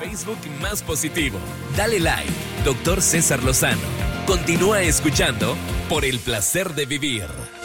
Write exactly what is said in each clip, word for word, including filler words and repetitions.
Facebook más positivo. Dale like, doctor César Lozano. Continúa escuchando Por el Placer de Vivir.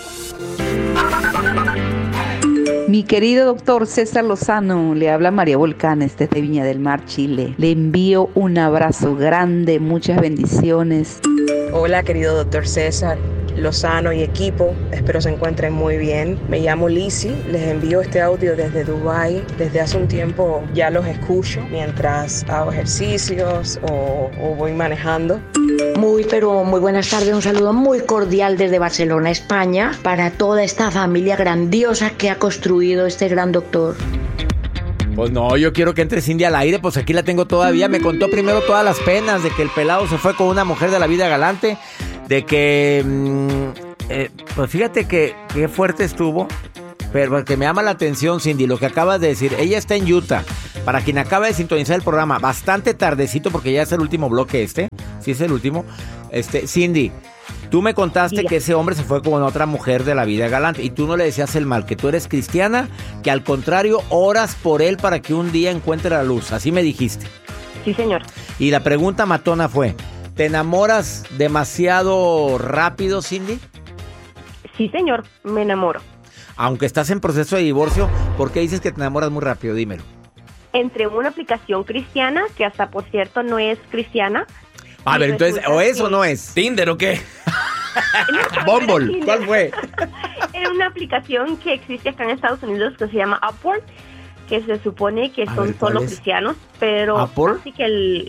Mi querido doctor César Lozano, le habla María Volcanes desde Viña del Mar, Chile. Le envío un abrazo grande, muchas bendiciones. Hola, querido doctor César Lozano y equipo, espero se encuentren muy bien. Me llamo Lizzy, les envío este audio desde Dubái. Desde hace un tiempo ya los escucho mientras hago ejercicios o, o voy manejando. Muy, pero muy buenas tardes, un saludo muy cordial desde Barcelona, España, para toda esta familia grandiosa que ha construido este gran doctor. Pues no, yo quiero que entre Cindy al aire, pues aquí la tengo todavía. Me contó primero todas las penas de que el pelado se fue con una mujer de la vida galante, de que, mmm, eh, pues fíjate que, que fuerte estuvo, pero que me llama la atención, Cindy, lo que acabas de decir. Ella está en Utah, para quien acaba de sintonizar el programa, bastante tardecito porque ya es el último bloque este, sí es el último. Este, Cindy, tú me contaste Mira. que ese hombre se fue con otra mujer de la vida galante y tú no le decías el mal, que tú eres cristiana, que al contrario oras por él para que un día encuentre la luz, así me dijiste. Sí, señor. Y la pregunta matona fue, ¿te enamoras demasiado rápido, Cindy? Sí, señor, me enamoro. Aunque estás en proceso de divorcio, ¿por qué dices que te enamoras muy rápido? Dímelo. Entre una aplicación cristiana, que hasta por cierto no es cristiana. A ver, entonces, ¿o es o no es? ¿Tinder o qué? No, Bumble, ¿cuál fue? Era una aplicación que existe acá en Estados Unidos que se llama Upwork, que se supone que A son ver, ¿cuál solo es? cristianos, pero ¿Upwork? así que el,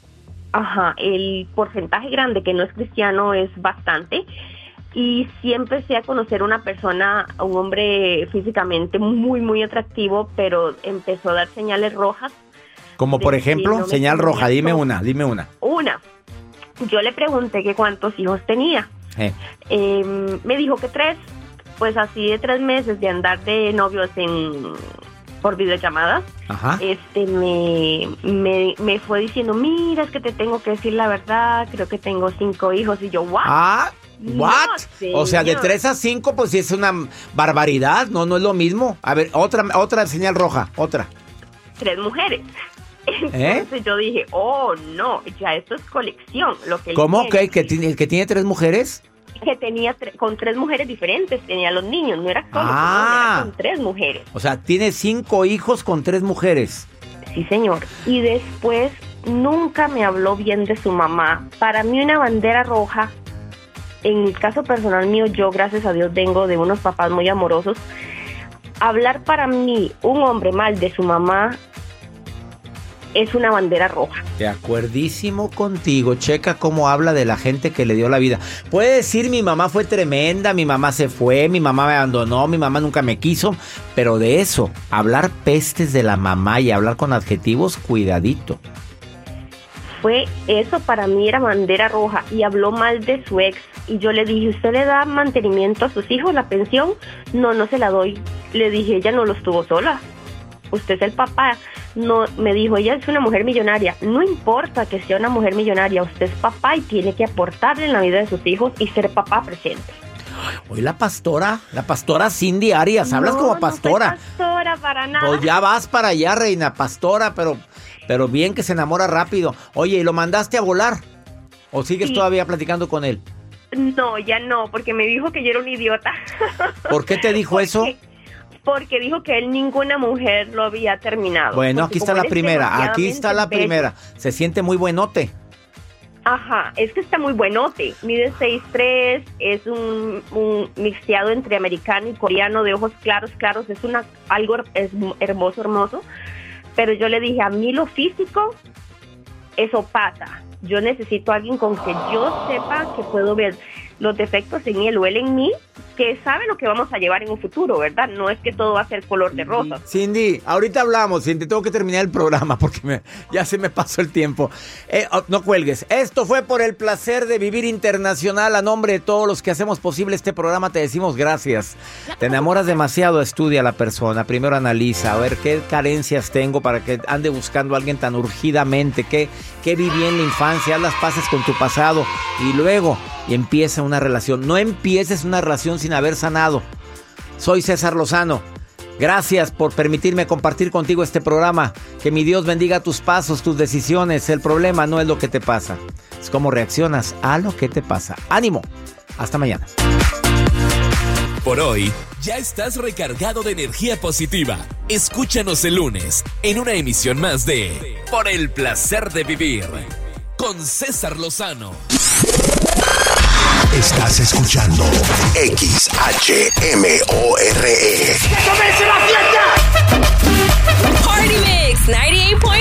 ajá, el porcentaje grande que no es cristiano es bastante. Y sí empecé a conocer una persona, un hombre físicamente muy, muy atractivo, pero empezó a dar señales rojas. Como por de ejemplo, que no me señal convenía roja, dime todo. una, dime una. Una. Yo le pregunté que cuántos hijos tenía. Eh. Eh, me dijo que tres. Pues así de tres meses de andar de novios en por videollamadas. Ajá. Este me, me, me fue diciendo, mira, es que te tengo que decir la verdad, creo que tengo cinco hijos. Y yo, ¿what? Ah, ¿what? No, o sea, de señor. tres a cinco, pues sí es una barbaridad, no, no es lo mismo. A ver, otra, otra señal roja, otra. Tres mujeres. Entonces ¿Eh? yo dije, oh, no, ya esto es colección. Lo que él ¿Cómo? tiene. ¿Que, que, tiene, ¿Que tiene tres mujeres? Que tenía tre- con tres mujeres diferentes, tenía los niños, no era solo Ah. con, era con tres mujeres. O sea, tiene cinco hijos con tres mujeres. Sí, señor. Y después nunca me habló bien de su mamá. Para mí una bandera roja, en el caso personal mío, yo gracias a Dios vengo de unos papás muy amorosos. Hablar para mí un hombre mal de su mamá es una bandera roja. De acuerdísimo contigo. Checa cómo habla de la gente que le dio la vida. Puede decir, mi mamá fue tremenda, mi mamá se fue, mi mamá me abandonó, mi mamá nunca me quiso. Pero de eso, hablar pestes de la mamá y hablar con adjetivos, cuidadito. Fue eso, para mí era bandera roja. Y habló mal de su ex. Y yo le dije, ¿usted le da mantenimiento a sus hijos, la pensión? No, no se la doy. Le dije, ella no los tuvo sola. Usted es el papá. No, me dijo, ella es una mujer millonaria. No importa que sea una mujer millonaria, usted es papá y tiene que aportarle en la vida de sus hijos y ser papá presente. Hoy la pastora, la pastora Cindy Arias, hablas No, como no pastora. soy pastora para nada. Pues ya vas para allá, reina pastora, pero, pero bien que se enamora rápido. Oye, ¿y lo mandaste a volar? ¿O sigues Sí. todavía platicando con él? No, ya no, porque me dijo que yo era un idiota. ¿Por qué te dijo Porque- eso? Porque dijo que él ninguna mujer lo había terminado. Bueno, Porque aquí está como la él es primera, aquí está la demasiadamente bello. primera. Se siente muy buenote. Ajá, es que está muy buenote. Mide seis tres, es un, un mixteado entre americano y coreano, de ojos claros, claros. Es una algo es hermoso, hermoso. Pero yo le dije, a mí lo físico, eso pasa. Yo necesito a alguien con que yo sepa que puedo ver los defectos en él o él en mí, que sabe lo que vamos a llevar en un futuro, ¿verdad? No es que todo va a ser color de rosa. Cindy, ahorita hablamos, Cindy, tengo que terminar el programa porque me- ya se me pasó el tiempo. Eh, oh, no cuelgues. Esto fue por el placer de vivir internacional. A nombre de todos los que hacemos posible este programa, te decimos gracias. Te enamoras demasiado, estudia a la persona. Primero analiza, a ver qué carencias tengo para que ande buscando a alguien tan urgidamente. ¿Qué, qué viví en la infancia? Haz las paces con tu pasado y luego y empieza una relación. No empieces una relación sin haber sanado. Soy César Lozano. Gracias por permitirme compartir contigo este programa. Que mi Dios bendiga tus pasos, tus decisiones. El problema no es lo que te pasa, es cómo reaccionas a lo que te pasa. ¡Ánimo! Hasta mañana. Por hoy, ya estás recargado de energía positiva. Escúchanos el lunes en una emisión más de Por el Placer de Vivir con César Lozano. Estás escuchando X H M O R E. ¡Que comience la fiesta! Party Mix noventa y ocho punto